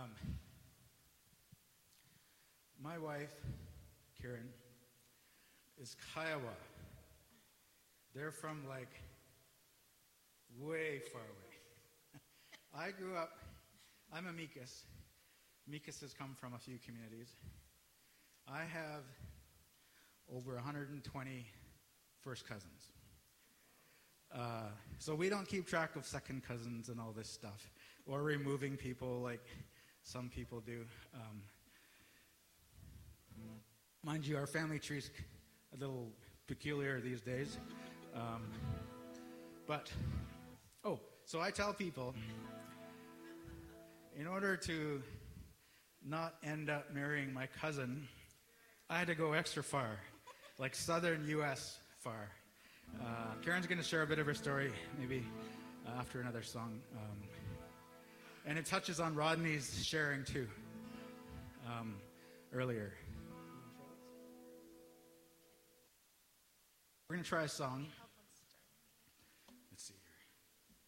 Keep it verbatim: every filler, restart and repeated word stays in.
Um, my wife, Karen, is Kiowa. They're from like way far away. I grew up, I'm a Mikas. Mikas has come from a few communities. I have over one hundred twenty first cousins. Uh, so we don't keep track of second cousins and all this stuff, or removing people like some people do. Um, mind you, our family tree's a little peculiar these days. Um, but, oh, so I tell people, in order to not end up marrying my cousin, I had to go extra far, like southern U S far. Uh, Karen's going to share a bit of her story, maybe uh, after another song. Um, and it touches on Rodney's sharing, too, um, earlier. We're going to try a song.